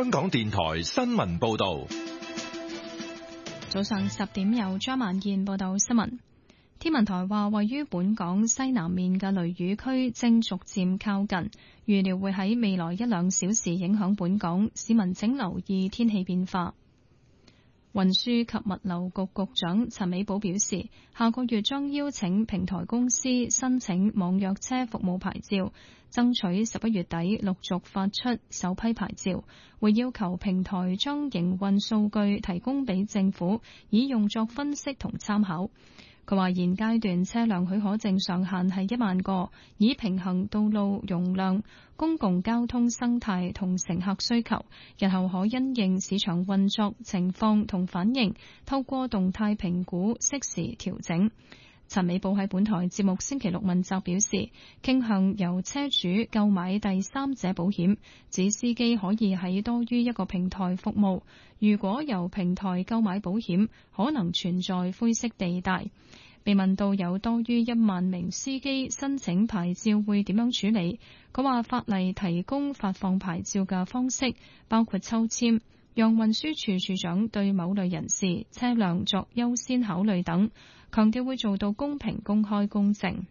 香港電台新聞報道。 早上10點由張萬燕報道新聞。天文台話，位於本港西南面嘅雷雨區正逐漸靠近，預料會喺未來1-2小時影響本港，市民請留意天氣變化。運輸及物流局局長陳美寶表示，下個月將邀請平台公司申請網約車服務牌照，爭取11月底陸續發出首批牌照，會要求平台將營運數據提供俾政府，以用作分析同參考。佢話現階段車輛許可證上限係1萬個，以平衡道路容量、公共交通生態同乘客需求。日後可因應市場運作情況同反應，透過動態評估適時調整。陳美寶喺本台節目星期六問責表示，傾向由車主購買第三者保險，指司機可以喺多於一個平台服務。如果由平台購買保險，可能存在灰色地帶。被問到有多於1萬名司機申請牌照會點樣處理，佢話法例提供發放牌照嘅方式，包括抽籤，讓運輸署署長對某類人士、車輛作優先考慮等，強調會做到公平、公開、公正。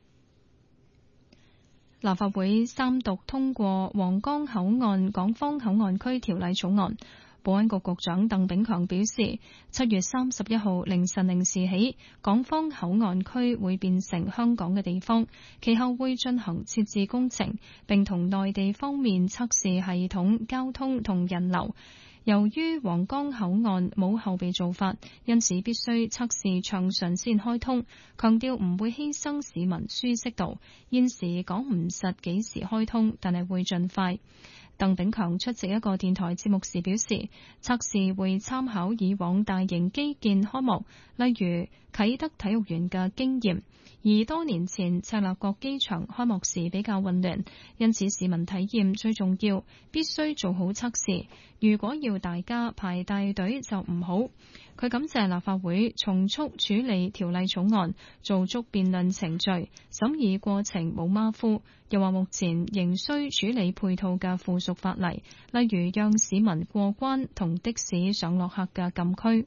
立法會三讀通過皇崗口岸港方口岸區條例草案。保安局局長鄧炳強表示，7月31號凌晨0時起，港方口岸區會變成香港嘅地方，其後會進行設置工程，並同內地方面測試系統、交通同人流。由於皇崗口岸冇後備做法，因此必須測試暢順先開通，強調唔會犧牲市民舒適度。現時講唔實幾時開通，但係會盡快。鄧炳強出席一個電台節目時表示，測試會參考以往大型基建開幕，例如啟德體育園嘅經驗，而多年前赤鱲角機場開幕時比較混亂，因此市民體驗最重要，必須做好測試。如果要大家排大隊就唔好。佢感謝立法會從速處理條例草案，做足辯論程序，審議過程冇馬虎。又話目前仍需處理配套嘅附屬法例，例如讓市民過關同的士上落客嘅禁區。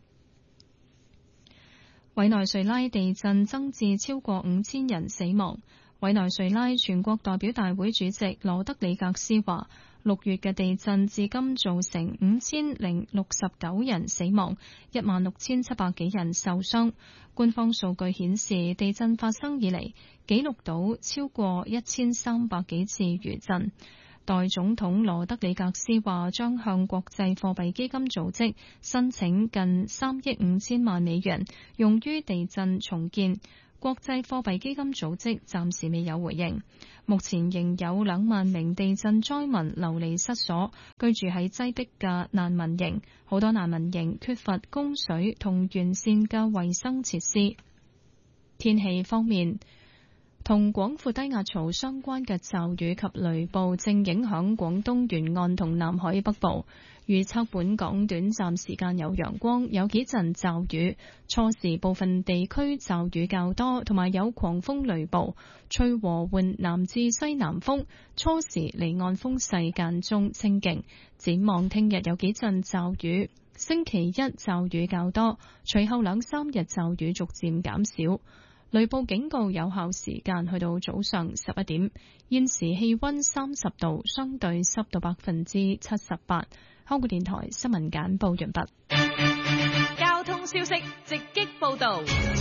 委內瑞拉地震增至超過5000人死亡。委內瑞拉全國代表大會主席羅德里格斯話，6月嘅地震至今造成5069人死亡，16700幾人受傷。官方數據顯示，地震發生以嚟，記錄到超過1300幾次餘震。代總統羅德里格斯話，將向國際貨幣基金組織申請近3億5千萬美元，用於地震重建。國際貨幣基金組織暫時未有回應。目前仍有2萬名地震災民流離失所，居住喺擠迫嘅難民營。好多難民營缺乏供水同完善嘅衛生設施。天氣方面，同廣闊低壓槽相關嘅驟雨及雷暴正影響廣東沿岸同南海北部。預測本港短暫時間有陽光，有幾陣驟雨，初時部分地區驟雨較多，同埋有狂風雷暴，吹和緩南至西南風，初時離岸風勢間中清勁。展望聽日有幾陣驟雨，星期一驟雨較多，隨後2-3日驟雨逐漸減少。雷暴警告有效時間去到早上11點。現時氣溫30度，相對濕度78%。香港電台新聞簡報完畢。 交通消息直擊報道。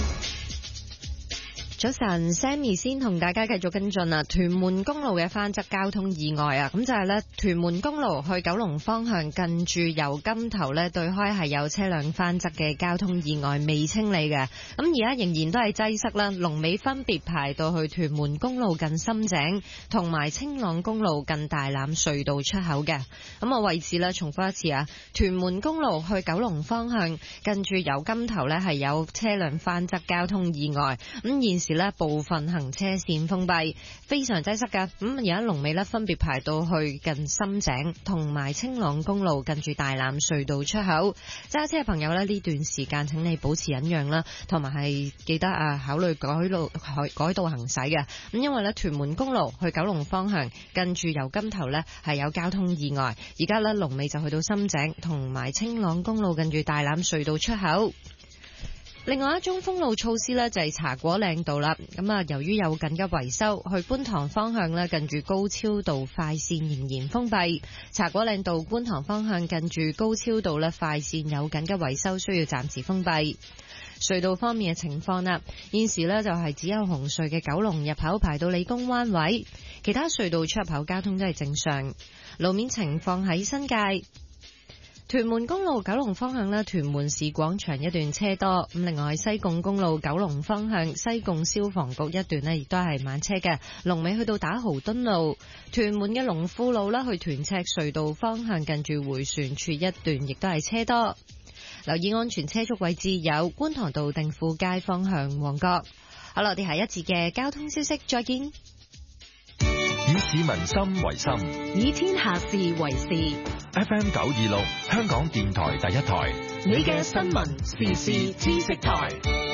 早晨 Sammy 先同大家繼續跟進屯門公路嘅翻側交通意外咁就係屯門公路去九龍方向近住油柑頭對開係有車輛翻側嘅交通意外未清理嘅，咁而家仍然都係擠塞啦，龍尾分別排到去屯門公路近深井同埋青朗公路近大欖隧道出口嘅。咁位置重複一次屯門公路去九龍方向近住油柑頭係有車輛翻側交通意外，咁現時咧部分行車線封閉，非常擠塞㗎。咁而家龍尾咧分別排到去近深井同埋青朗公路近住大欖隧道出口。揸車嘅朋友咧呢段時間請你保持忍讓啦，同埋係記得考慮改道行駛嘅。咁因為咧屯門公路去九龍方向近住油柑頭咧係有交通意外，而家咧龍尾就去到深井同埋青朗公路近住大欖隧道出口。另外一宗封路措施呢，就係茶果嶺道啦。咁由於有緊急維修，去觀塘方向呢，近住高超道快線仍然封閉。茶果嶺道觀塘方向近住高超道呢，快線有緊急維修，需要暫時封閉。隧道方面嘅情況啦，現時呢就係只有紅隧嘅九龍入口排到理工灣位，其他隧道出入口交通都係正常。路面情況喺新界。屯門公路九龍方向咧，屯門市廣場一段車多。咁另外西貢公路九龍方向西貢消防局一段咧，亦都係慢車嘅。龍尾去到打豪敦路，屯門嘅龍富路啦，去屯赤隧道方向近住回旋處一段亦都係車多。留意安全車速位置有觀塘道定富街方向旺角。好啦，我哋下一節嘅交通消息再見。 以市民心為心， 以天下事為事。 FM 926香港電台第一台， 你嘅新聞時事知識台。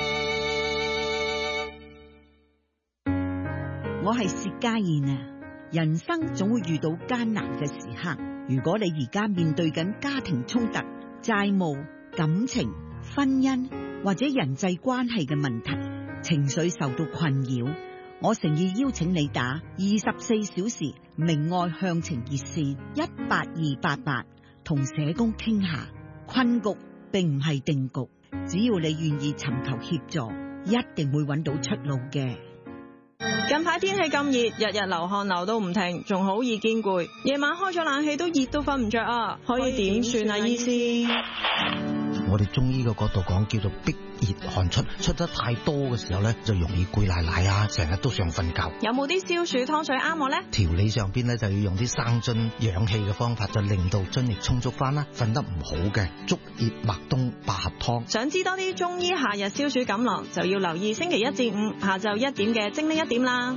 我係薛家燕啊！人生總會遇到艱難嘅時刻，如果你而家面對緊家庭衝突、債務、感情、婚姻或者人際關係嘅問題，情緒受到困擾，我誠意邀請你打24小時明愛向晴熱線18288，同社工傾下。困局並唔係定局，只要你願意尋求協助，一定會揾到出路嘅。 近排天氣咁熱，日日流汗流到唔停，仲好易見攰。夜晚開咗冷氣都熱到瞓唔着啊！可以點算啊，醫師？ 我哋中醫嘅角度講，叫做逼熱汗出，出得太多嘅時候咧，就容易攰賴賴啊，成日都想瞓覺。 有冇啲消暑湯水啱我咧？ 調理上邊咧就要用啲生津養氣嘅方法，就令到津液充足翻啦。瞓得唔好嘅，竹葉麥冬百合湯。 想知多啲中醫夏日消暑錦囊，就要留意星期1至5下晝1點嘅精靈1點啦。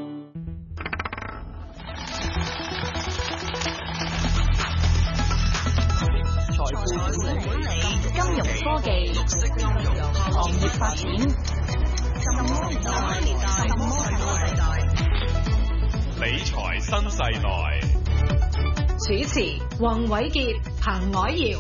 金融科技、行業發展， 理財新世代。 主持黃偉傑、彭藹瑤。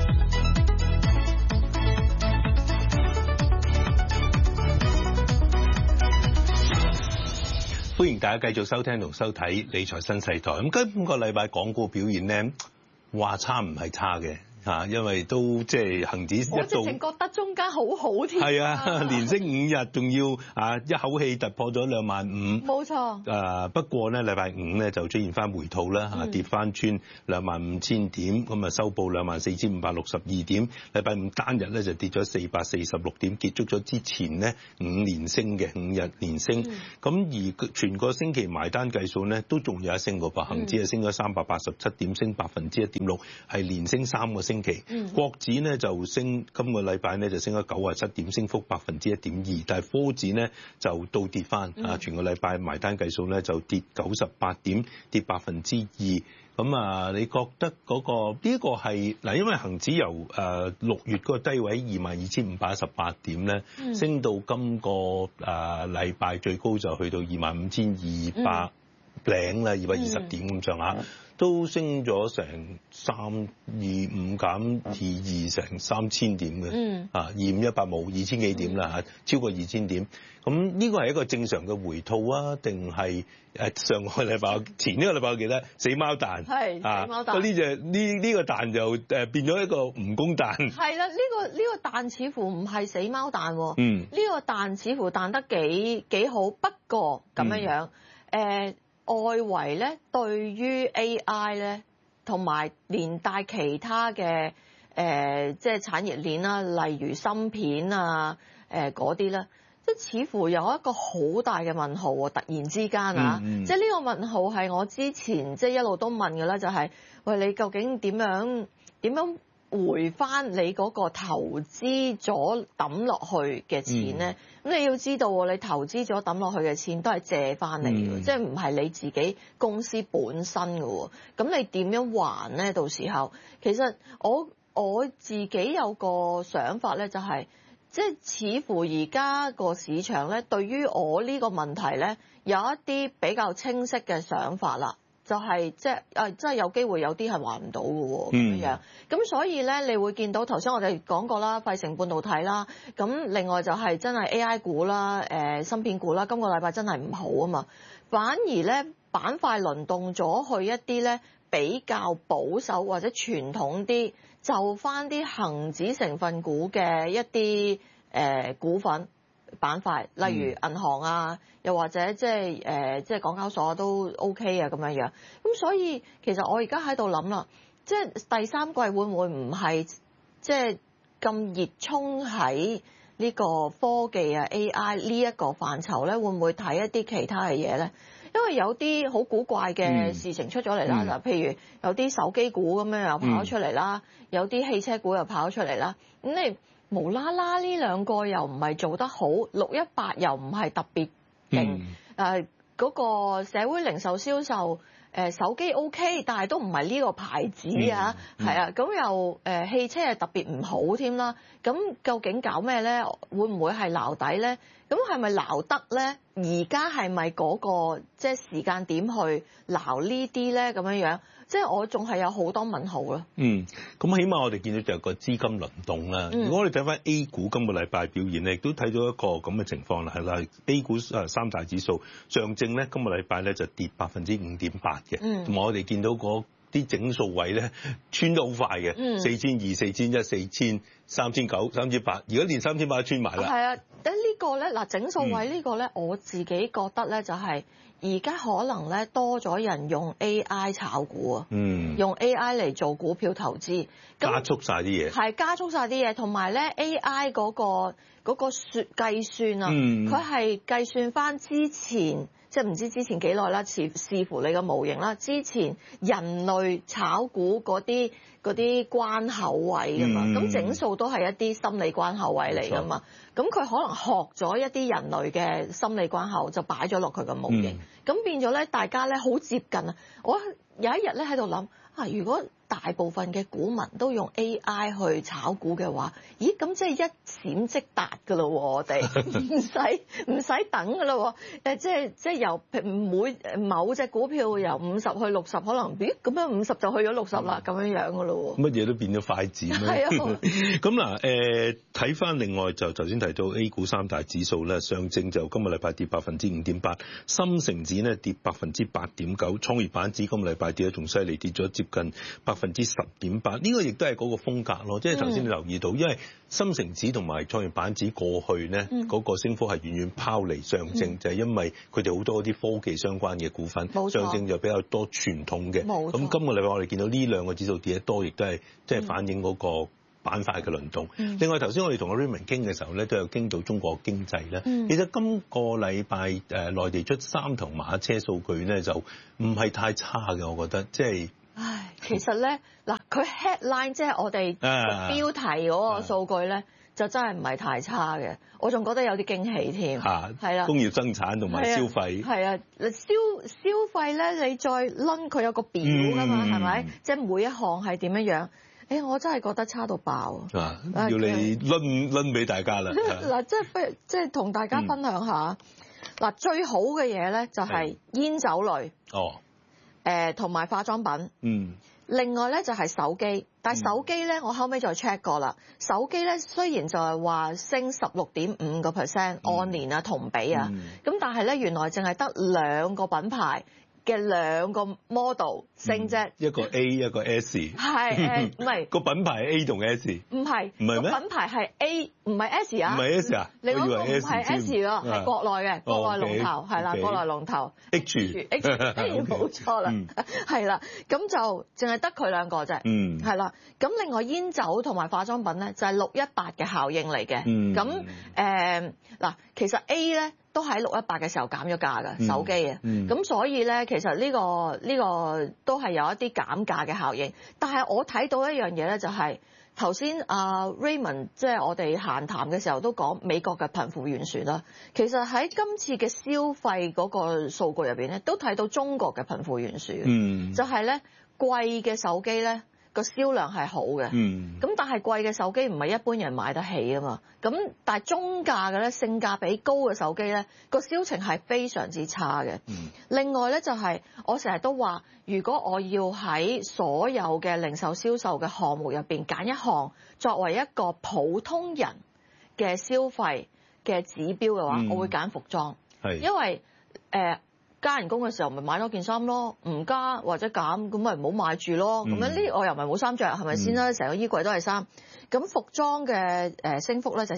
歡迎大家繼續收聽同收睇理財新世代。咁今個禮拜港股表現呢，話差唔係差嘅。因為都即係恒指一度， 我直情覺得中間好好添。 係啊，連升5日，仲要一口氣突破咗25000。冇錯。不過呢，禮拜5呢就出現翻回吐啦，跌翻穿25000點，咁啊收報24562點。禮拜5單日咧就跌咗446點，結束咗之前呢5連升嘅5日連升。咁而全個星期埋單計數呢，都仲有一升個噃，恒指係升咗387點，升1.6%，係連升3個星期。國指呢就升，今個禮拜呢就升咗97點，升幅1.2%，但係科指呢就倒跌翻，全個禮拜埋單計數呢就跌98點，跌2%。咁你覺得嗰個呢個係嗱？因為恒指由6月嗰個低位22,518點咧，升到今個禮拜最高就去到25,200零啦，220點咁上下。都升咗成325減22成3000點嘅，25180 2000幾點啦嚇，超過2000點。咁呢個係一個正常嘅回吐啊，定係上個禮拜前呢個禮拜我記得死貓彈係死貓彈， 呢個彈就變咗一個蜈蚣彈。係啦， 呢個彈似乎唔係死貓彈喎，呢個彈似乎彈得幾好，不過咁樣外圍咧對於 AI 咧，同埋連帶其他嘅即係產業鏈啦，例如芯片啊嗰啲咧，即係似乎有一個好大嘅問號喎！突然之間即係呢個問號係我之前即係一路都問嘅啦，就係喂，你究竟點樣回翻你嗰個投資咗抌落去嘅錢咧，咁你要知道喎，你投資咗抌落去嘅錢都係借翻嚟嘅，即係唔係你自己公司本身嘅喎。咁你點樣還咧？到時候其實我自己有個想法咧，就係即係似乎而家個市場咧，對於我呢個問題咧，有一啲比較清晰嘅想法啦。就係即係有機會有啲係還唔到嘅喎咁樣，咁所以咧你會見到頭先我哋講過啦，費城半導體啦，咁另外就係真係 AI 股啦、芯片股啦，今個禮拜真係唔好啊嘛，反而咧板塊輪動咗去一啲咧比較保守或者傳統啲，就翻啲恆指成分股嘅一啲股份。板塊，例如銀行啊，又或者即係港交所都 OK 啊咁樣樣。咁所以其實我而家喺度諗啦，即係第三季會唔會唔係即係咁熱衷喺呢個科技啊 AI 呢一個範疇咧？會唔會睇一啲其他嘅嘢咧？因為有啲好古怪嘅事情出咗嚟啦，嗱，譬如有啲手機股咁樣又跑咗出嚟啦，有啲汽車股又跑咗出嚟啦，咁你無啦啦呢兩個又唔係做得好，618又唔係特別勁，嗰個社會零售銷售手機 OK， 但係都唔係呢個牌子啊，係啊，咁又汽車係特別唔好添啦，咁究竟搞咩咧？會唔會係撈底咧？咁係咪撈得咧？而家係咪嗰個即係時間點去撈呢啲咧？咁樣樣，即係我仲係有好多問號咯。咁起碼我哋見到就有個資金輪動啦。如果我哋睇翻 A 股今個禮拜表現咧，亦都睇到一個咁嘅情況啦，係啦。A 股三大指數，上證咧今個禮拜咧就跌5.8%嘅，同埋我哋見到嗰啲整數位咧穿得好快嘅，4200、4100、4000、3900、3800，而家連3800都穿埋啦。 係啊，呢個咧嗱整數位呢個咧，我自己覺得咧就係而家可能咧多咗人用 AI 炒股啊，用 AI 嚟做股票投資， 加速晒啲嘢， 係加速晒啲嘢，同埋咧 AI 嗰個計算啊，佢係計算翻之前。即係唔知之前幾耐啦，視乎你個模型啦。之前人類炒股嗰啲關口位㗎嘛，咁整數都係一啲心理關口位嚟㗎嘛。咁佢可能學咗一啲人類嘅心理關口，就擺咗落佢個模型。咁變咗咧，大家咧好接近啊！我有一日咧喺度諗啊，如果大部分嘅股民都用 AI 去炒股嘅話，咦咁即係一閃即達㗎咯喎！我哋唔使等㗎咯喎！即係由某隻股票由50去60，可能咦咁樣50就去咗60啦，咁樣樣㗎咯喎！ 乜嘢都變咗快剪啦！係啊！咁嗱睇翻另外就頭先提到 A 股三大指數咧，上證就今個禮拜跌5.8%，深成指咧跌8.9%，創業板指今個禮拜跌得仲犀利，跌咗接近10.8%，呢個亦都係嗰個風格咯。即係頭先你留意到，因為深成指同埋創業板指過去咧嗰個升幅係遠遠拋離上證，就係因為佢哋好多啲科技相關嘅股份，上證就比較多傳統嘅。咁今個禮拜我哋見到呢兩個指數跌得多，亦都係即係反映嗰個板塊嘅輪動。另外頭先我哋同阿 Raymond 傾嘅時候咧，都有傾到中國經濟咧。其實今個禮拜內地出3頭馬車數據咧，就唔係太差嘅，我覺得即係。 其實咧嗱，佢 headline 即係我哋標題嗰個數據咧，就真係唔係太差嘅。我仲覺得有啲驚喜添。係啦， 工業生產同埋消費。係啊， 消費咧，你再攆佢有個表㗎嘛，係咪？即係每一項係點樣樣？我真係覺得差到爆。 要你攆俾大家啦。 嗱，即係不如即係同大家分享下。嗱，最好嘅嘢咧就係煙酒類。同埋化妝品。另外咧就係手機，但係手機咧我後尾再 check 過啦。手機咧雖然就係話升16.5% 按年啊同比啊，咁但係咧原來淨係得2個品牌嘅2個 model 升啫， 一個 A 一個 S。 係唔係個品牌係 A 同 S？唔係咩？ 品牌係 A 唔係 S 啊？ 唔係 S 啊？ 你嗰個唔係 S 咯，係國內嘅國內龍頭係啦，國內龍頭 H 冇錯啦，係啦，咁就淨係得佢2個啫，係啦。咁另外煙酒同埋化妝品咧就係618嘅效應嚟嘅，咁嗱其實 A 咧。 都喺618嘅時候減咗價嘅手機啊，咁所以咧其實呢個都係有一啲減價嘅效應。但係我睇到一樣嘢咧，就係頭先阿 Raymond 即係我哋閒談嘅時候都講美國嘅貧富懸殊啦。其實喺今次嘅消費嗰個數據入邊咧，都睇到中國嘅貧富懸殊，就係咧貴嘅手機咧個銷量係好嘅，咁但係貴嘅手機唔係一般人買得起啊嘛，咁但係中價嘅咧性價比高嘅手機咧個銷情係非常之差嘅。另外咧就係我成日都話，如果我要喺所有嘅零售銷售嘅項目入邊揀一項作為一個普通人嘅消費嘅指標嘅話，我會揀服裝，因為加人工嘅時候咪買多件衫咯，唔加或者減咁咪唔好買住咯。咁樣呢我又唔係冇衫着，係咪先啦？成個衣櫃都係衫。咁服裝嘅升幅咧就係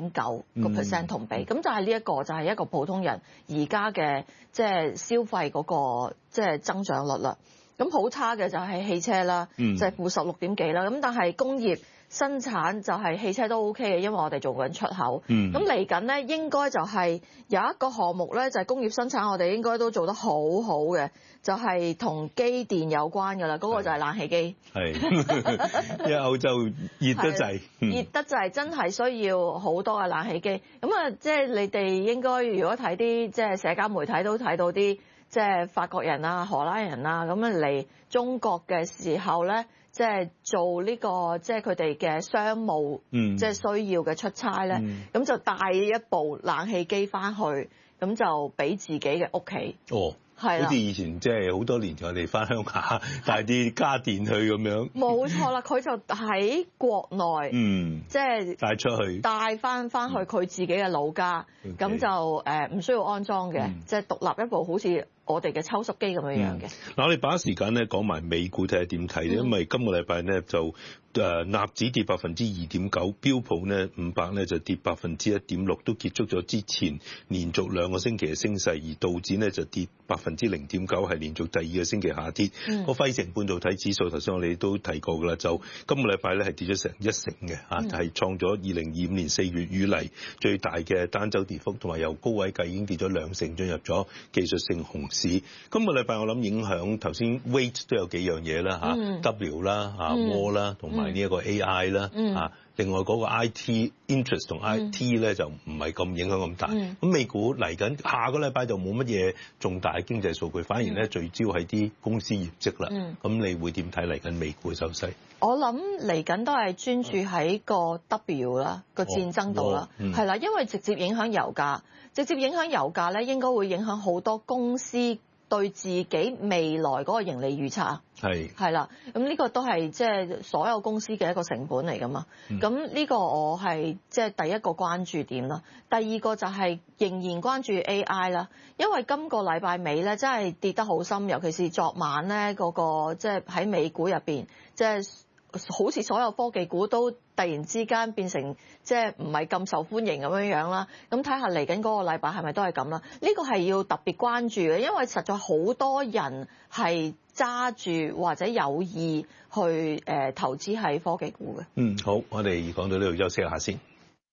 3.9% 同比。咁就係呢一個就係一個普通人而家嘅即係消費嗰個即係增長率啦。咁好差嘅就係汽車啦，就係-16.幾啦。咁但係工業生產就係汽車都 OK 嘅，因為我哋做緊出口。咁嚟緊咧，應該就係有一個項目咧，就係工業生產，我哋應該都做得好好嘅，就係同機電有關㗎啦。嗰個就係冷氣機。係， 因為歐洲熱得滯， 熱得滯真係需要好多嘅冷氣機。咁啊，即係你哋應該如果睇啲即係社交媒體都睇到啲即係法國人啊、荷蘭人啊咁樣嚟中國嘅時候咧。即係做呢個即係佢哋嘅商務，即係需要嘅出差咧，咁就帶一部冷氣機翻去，咁就俾自己嘅屋企。哦，係啦， 好似以前即係好多年前我哋翻鄉下帶啲家電去咁樣。冇錯啦，佢就喺國內，即係帶出去，帶翻去佢自己嘅老家，咁就唔需要安裝嘅，即係獨立一部好似我哋嘅抽濕機咁樣嘅。 嗱，我哋把時間咧講埋美股睇下點睇咧，因為今個禮拜咧就納指跌2.9%，標普呢500咧就跌1.6%，都結束咗之前連續2個星期嘅升勢，而道指呢就跌0.9%，係連續第2個星期下跌。個費城半導體指數頭先我哋都提過㗎啦，就今個禮拜咧係跌咗成1成嘅嚇，就係創咗2025年4月以嚟最大嘅單週跌幅，同埋由高位計已經跌咗2成，進入咗技術性熊市。今個禮拜我諗影響頭先 weight 都有幾樣嘢啦嚇，W 啦嚇，War 啦，同埋呢一個 AI 啦嚇，另外嗰個 IT interest 同 IT 咧就唔係咁影響咁大。咁美股嚟緊下個禮拜就冇乜嘢重大經濟數據，反而咧聚焦喺啲公司業績啦。咁你會點睇嚟緊美股嘅走勢？ 我諗嚟緊都係專注喺個 W 啦，個戰爭度啦，係啦，因為直接影響油價，直接影響油價咧，應該會影響好多公司對自己未來嗰個盈利預測。係啦，咁呢個都係即係所有公司嘅一個成本嚟㗎嘛。咁呢個我係即係第一個關注點啦。第二個就係仍然關注 AI 啦，因為今個禮拜尾咧真係跌得好深，尤其是昨晚咧嗰個即係喺美股入邊，即係好似所有科技股都突然之間變成即係唔係咁受歡迎咁樣啦。咁睇下嚟緊嗰個禮拜係咪都係咁啦？呢個係要特別關注嘅，因為實在好多人係揸住或者有意去投資喺科技股嘅。 好，我哋講到呢度休息一下先。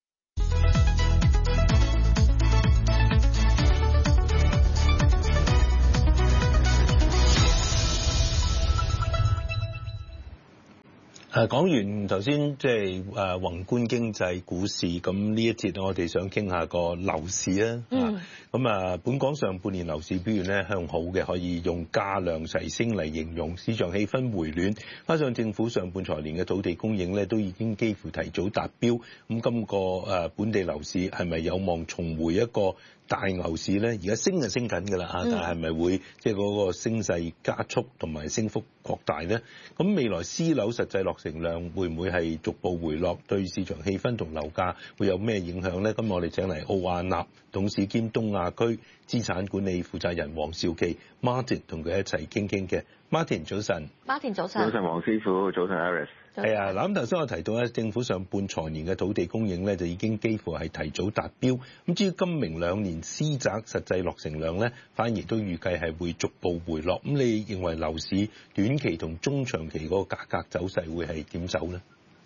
講完頭先即係宏觀經濟股市，咁呢一節我哋想傾下個樓市啊。咁本港上半年樓市表現咧向好嘅，可以用價量齊升嚟形容。市場氣氛回暖，加上政府上半財年嘅土地供應咧都已經幾乎提早達標。咁今個本地樓市係咪有望重回一個大牛市咧？而家升就升緊㗎啦，但係咪會即係嗰個升勢加速同埋升幅擴大咧？咁未來私樓實際落成量會唔會係逐步回落？對市場氣氛同樓價會有咩影響咧？今日我哋請嚟奧亞納董事兼東亞區資產管理負責人黃兆基 Martin 同佢一齊傾傾嘅。Martin 早晨。 Martin 早晨。 早晨黃師傅，早晨 Iris。 係啊，嗱咁頭先我提到咧，政府上半財年嘅土地供應咧就已經幾乎係提早達標。咁至於今明2年私宅實際落成量咧，反而都預計係會逐步回落。咁你認為樓市短期同中長期嗰個價格走勢會係點走咧？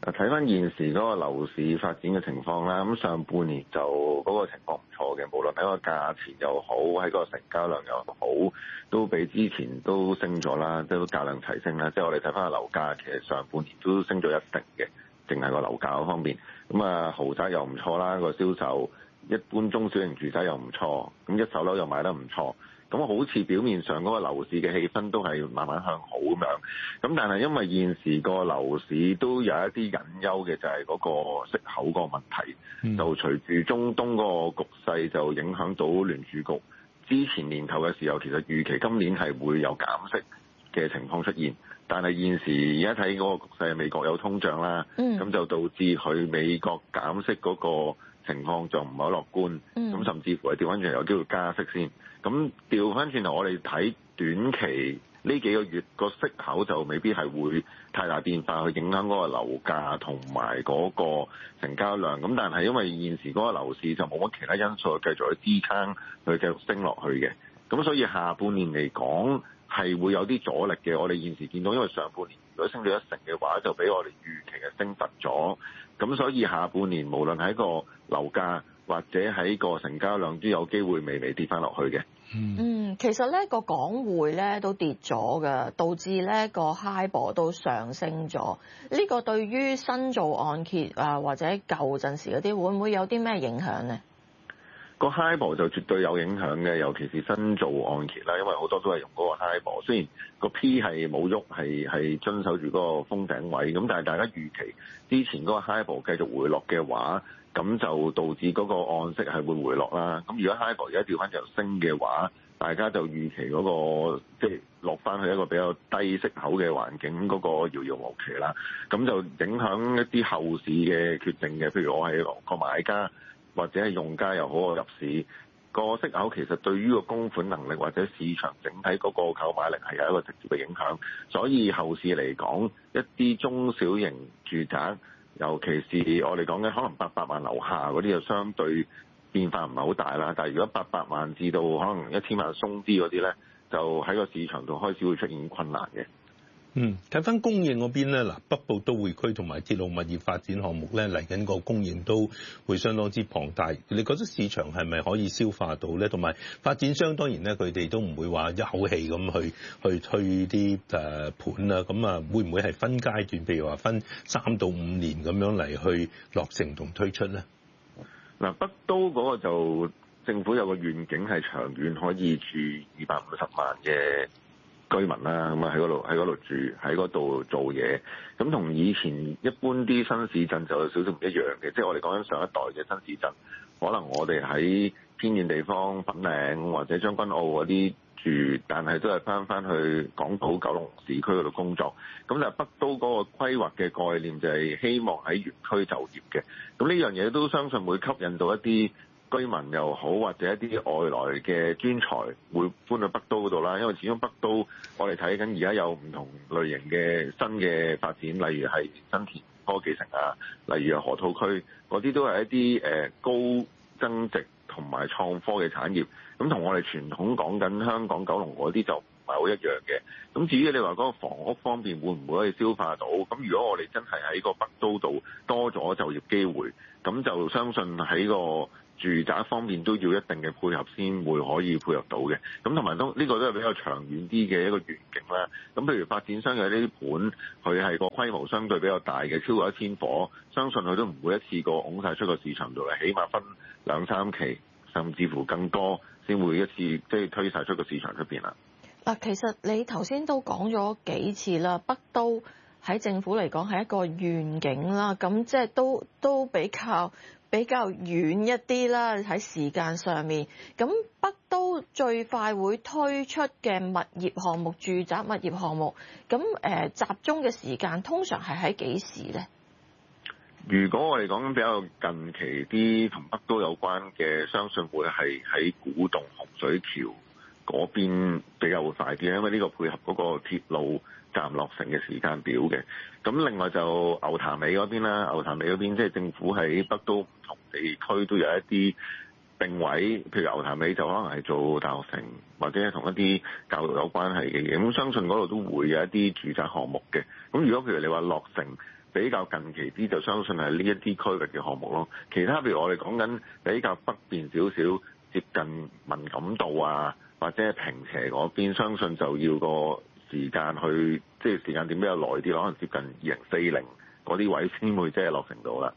睇翻現時嗰個樓市發展嘅情況啦，咁上半年就嗰個情況唔錯嘅，無論喺個價錢又好，喺個成交量又好，都比之前都升咗啦，都價量齊升啦。即係我哋睇翻個樓價，其實上半年都升咗一成嘅，淨係個樓價方面。咁啊，豪宅又唔錯啦，個銷售一般中小型住宅又唔錯，咁一手樓又賣得唔錯。咁好似表面上嗰個樓市嘅氣氛都係慢慢向好咁樣，咁但係因為現時個樓市都有一啲隱憂嘅，就係嗰個息口個問題，就隨住中東嗰個局勢就影響到聯儲局。之前年頭嘅時候，其實預期今年係會有減息嘅情況出現，但係現時而家睇嗰個局勢，美國有通脹啦，咁就導致佢美國減息嗰個情況就唔係好樂觀，咁甚至乎係調翻轉有機會加息先。咁調翻轉頭，我哋睇短期呢幾個月個息口就未必係會太大變化，去影響嗰個樓價同埋嗰個成交量。咁但係因為現時嗰個樓市就冇乜其他因素繼續去支撐佢繼續升落去嘅，咁所以下半年嚟講係會有啲阻力嘅。我哋現時見到，因為上半年如果升到一成嘅話，就比我哋預期嘅升突咗。咁所以下半年無論喺個樓價或者喺個成交量都有機會微微跌翻落去嘅。 其實咧個港匯咧都跌咗㗎，導致咧個 HIBOR 都上升咗。呢個對於新做按揭啊或者舊陣時嗰啲會唔會有啲咩影響呢？ 個 HIBOR 就絕對有影響嘅，尤其是新做按揭啦，因為好多都係用嗰個 HIBOR。雖然個 P 係冇喐，係遵守住嗰個封頂位，咁但係大家預期之前嗰個 HIBOR 繼續回落嘅話，咁就導致嗰個按息係會回落啦。咁如果 HIBOR 而家調翻就升嘅話，大家就預期嗰個即係落翻去一個比較低息口嘅環境，嗰個遙遙無期啦。咁就影響一啲後市嘅決定嘅，譬如我係個買家或者係用家又好，我入市個息口其實對於個供款能力或者市場整體嗰個購買力係有一個直接嘅影響。所以後市嚟講，一啲中小型住宅，尤其是我哋講嘅可能800萬樓下嗰啲，就相對變化唔係好大啦。但係如果800萬至到可能1000萬鬆啲嗰啲咧，就喺個市場度開始會出現困難嘅。 睇翻供應嗰邊咧，嗱，北部都會區同埋鐵路物業發展項目咧，嚟緊個供應都會相當之龐大。你覺得市場係咪可以消化到咧？同埋發展商當然咧，佢哋都唔會話一口氣咁去推啲盤啦。咁啊，會唔會係分階段，譬如話分3到5年咁樣嚟去落成同推出咧？ 嗱，北都嗰個就政府有個願景係長遠可以住250萬嘅居民啦，咁啊喺嗰度住，喺嗰度做嘢，咁同以前一般啲新市鎮就有少少唔一樣嘅，即係我哋講緊上一代嘅新市鎮，可能我哋喺偏遠地方粉嶺或者將軍澳嗰啲住，但係都係翻去港島九龍市區嗰度工作。咁但係北都嗰個規劃嘅概念就係希望喺園區就業嘅，咁呢樣嘢都相信會吸引到一啲居民又好，或者一啲外來嘅專才會搬去北都嗰度啦。因為始終北都我哋睇緊而家有唔同類型嘅新嘅發展，例如係新田科技城啊，例如係河套區嗰啲都係一啲高增值同埋創科嘅產業。咁同我哋傳統講緊香港九龍嗰啲就唔係好一樣嘅。咁至於你話嗰個房屋方面會唔會可以消化到？咁如果我哋真係喺個北都度多咗就業機會，咁就相信喺個住宅方面都要一定嘅配合先會可以配合到嘅。咁同埋都呢個都係比較長遠啲嘅一個願景啦。咁譬如發展商嘅呢啲盤，佢係個規模相對比較大嘅，超過1000夥，相信佢都唔會一次過拱晒出個市場度嚟，起碼分2-3期，甚至乎更多先會一次即係推晒出個市場出邊啦。 嗱，其實你頭先都講咗幾次啦，北都喺政府嚟講係一個願景啦，咁即係都比較遠一啲啦，喺時間上面。咁北都最快會推出嘅物業項目，住宅物業項目，咁集中嘅時間通常係喺幾時咧？ 如果我哋講緊比較近期啲同北都有關嘅，相信會係喺古洞洪水橋嗰邊比較會快啲，因為呢個配合嗰個鐵路站落成嘅時間表嘅。咁另外就牛潭尾嗰邊啦，牛潭尾嗰邊即係政府喺北都唔同地區都有一啲定位，譬如牛潭尾就可能係做大學城或者同一啲教育有關係嘅嘢，咁相信嗰度都會有一啲住宅項目嘅。咁如果譬如你話落成比較近期啲，就相信係呢一啲區域嘅項目咯。其他譬如我哋講緊比較北邊少少，接近文錦渡啊，或者係坪輋嗰邊，相信就要個時間去，即係時間點比較耐啲，可能接近2040嗰啲位先會即係落成到啦。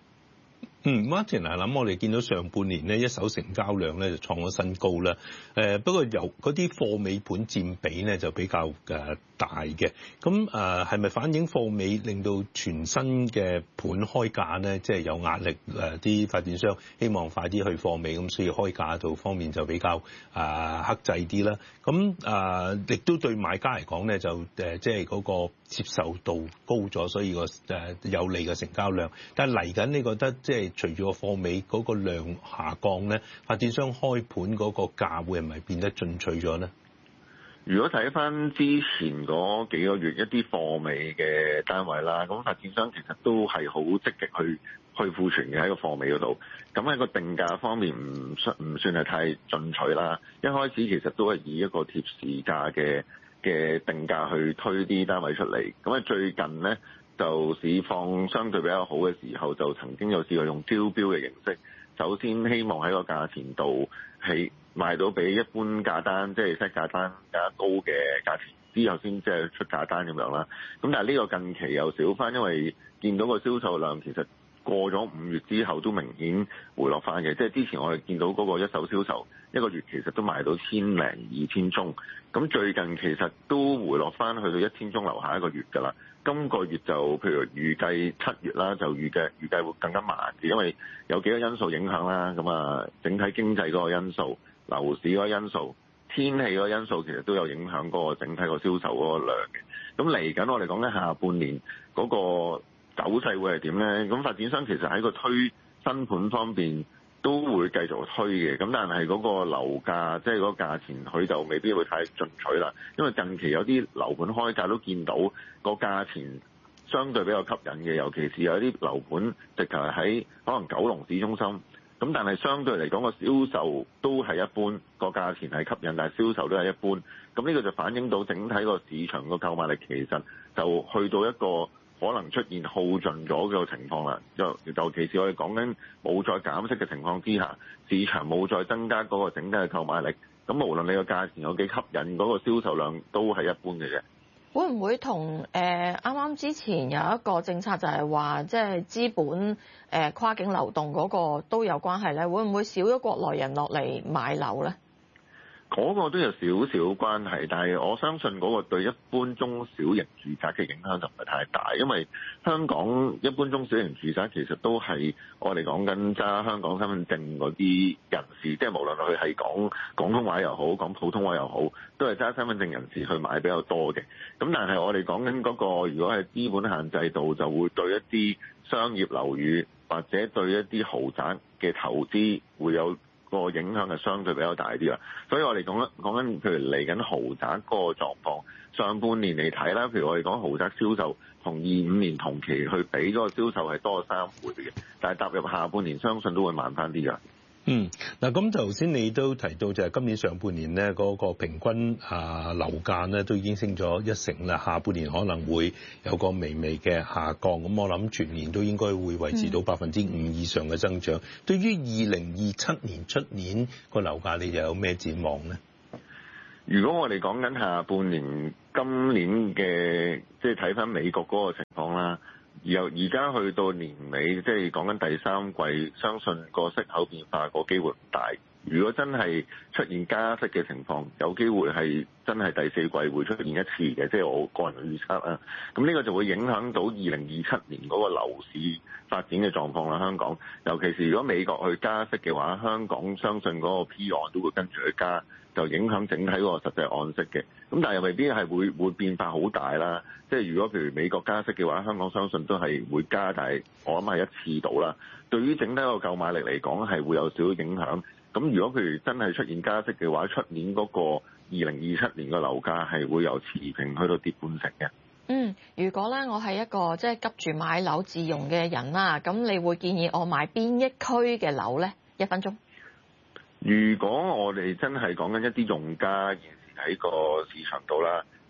Martin 啊，諗我哋見到上半年呢，一手成交量咧就創咗新高啦。不過由嗰啲貨尾盤佔比咧就比較大嘅。咁係咪反映貨尾令到全新嘅盤開價咧，即係有壓力？啲發展商希望快啲去貨尾，咁所以開價度方面就比較克制啲啦。咁亦都對買家嚟講咧，就即係嗰個接受度高咗，所以個有利嘅成交量。但係嚟緊，你覺得即係隨住個貨尾嗰個量下降咧，發展商開盤嗰個價會係咪變得進取咗咧？ 如果睇翻之前嗰幾個月一啲貨尾嘅單位啦，咁發展商其實都係好積極去庫存嘅喺個貨尾嗰度。咁喺個定價方面唔算係太進取啦。一開始其實都係以一個貼市價嘅定價去推啲單位出嚟。咁啊最近咧就市況相對比較好嘅時候，就曾經有試過用招標嘅形式，首先希望喺個價錢度係賣到比一般價單，即係 set 價單更加高嘅價錢，之後先即係出價單咁樣啦。咁但係呢個近期又少翻，因為見到個銷售量其實過咗5月之後都明顯回落翻嘅。即係之前我哋見到嗰個一手銷售一個月其實都賣到1000零2000宗，咁最近其實都回落翻去到1000宗樓下一個月㗎啦。今個月就譬如預計7月啦，就預計會更加慢嘅，因為有幾個因素影響啦。咁啊，整體經濟嗰個因素、樓市嗰個因素、天氣嗰個因素，其實都有影響嗰個整體個銷售嗰個量嘅。咁嚟緊我哋講緊下半年嗰個走勢會係點咧？咁發展商其實喺個推新盤方面都會繼續推嘅，咁但係嗰個樓價即係嗰個價錢，佢就未必會太進取啦。因為近期有啲樓盤開價都見到個價錢相對比較吸引嘅，尤其是有啲樓盤直頭係喺可能九龍市中心，咁但係相對嚟講個銷售都係一般，個價錢係吸引，但係銷售都係一般。咁呢個就反映到整體個市場個購買力其實就去到一個可能出現耗盡咗嘅情況啦，尤其是我哋講緊冇再減息嘅情況之下，市場冇再增加嗰個整體嘅購買力，咁無論你個價錢有幾吸引，嗰個銷售量都係一般嘅啫。 會唔會同啱啱之前有一個政策就係話，即係資本跨境流動嗰個都有關係咧？會唔會少咗國內人落嚟買樓咧？ 嗰個都有少少關係，但係我相信嗰個對一般中小型住宅嘅影響就唔係太大，因為香港一般中小型住宅其實都係我哋講緊揸香港身份證嗰啲人士，即係無論佢係講廣東話又好，講普通話又好，都係揸身份證人士去買比較多嘅。咁但係我哋講緊嗰個，如果係資本限制度，就會對一啲商業樓宇或者對一啲豪宅嘅投資會有個影響係相對比較大啲啦，所以我哋講緊譬如嚟緊豪宅嗰個狀況，上半年嚟睇啦，譬如我哋講豪宅銷售同25年同期去比，嗰個銷售係多咗3倍嘅，但係踏入下半年，相信都會慢翻啲㗎。 嗱咁頭先你都提到就係今年上半年咧嗰個平均樓價咧都已經升咗1成啦，下半年可能會有個微微嘅下降，咁我諗全年都應該會維持到5%以上嘅增長。對於2027年出年個樓價，你又有咩展望咧？ 如果我哋講緊下半年今年嘅，即係睇翻美國嗰個情況啦。由而家去到年尾，即係講緊第3季，相信個息口變化個機會唔大。如果真係出現加息嘅情況，有機會係真係第4季會出現一次嘅，即係我個人預測啦。咁呢個就會影響到2027年嗰個樓市發展嘅狀況啦。香港，尤其是如果美國去加息嘅話，香港相信嗰個 P 按都會跟住去加，就影響整體嗰個實際按息嘅。咁但係又未必係會變化好大啦。即係如果譬如美國加息嘅話，香港相信都係會加，但係我諗係一次到啦。對於整體個購買力嚟講係會有少少影響。咁如果譬如真係出現加息嘅話，出年嗰個2027年嘅樓價係會由持平去到跌半成嘅。 如果咧我係一個即係急住買樓自用嘅人啦，咁你會建議我買邊一區嘅樓咧？1分鐘。如果我哋真係講緊一啲用家現時喺個市場度啦，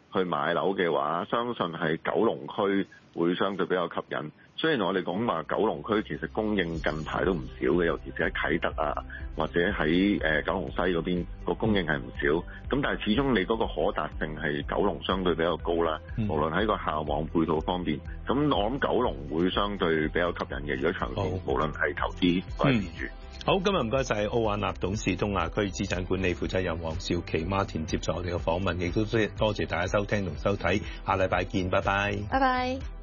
去買樓嘅話，相信係九龍區會相對比較吸引。雖然我哋講話九龍區其實供應近排都唔少嘅，尤其是喺啟德啊，或者喺九龍西嗰邊個供應係唔少。咁但係始終你嗰個可達性係九龍相對比較高啦。無論喺個校網配套方面，咁我諗九龍會相對比較吸引嘅。如果長線，無論係投資或者自住。 好，今日唔該晒奧雅納董事東亞區資產管理負責人黃兆琪 Martin 接受我哋嘅訪問，亦都多謝大家收聽同收睇，下禮拜見，拜拜。 拜拜。